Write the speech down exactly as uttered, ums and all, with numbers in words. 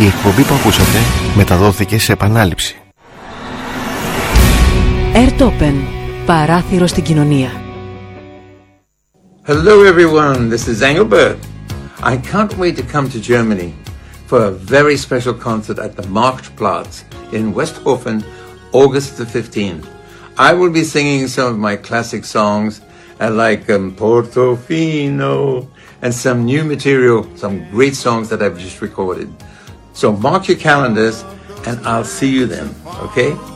Η εκπομπή που ακούσατε μεταδόθηκε σε επανάληψη. Airtopen, παράθυρο στην κοινωνία. Hello everyone, this is Engelbert. I can't wait to come to Germany for a very special concert at the Marktplatz in Westhofen, August the fifteenth. I will be singing some of my classic songs uh, like um, Portofino and some new material, some great songs that I've just recorded. So mark your calendars and I'll see you then, okay?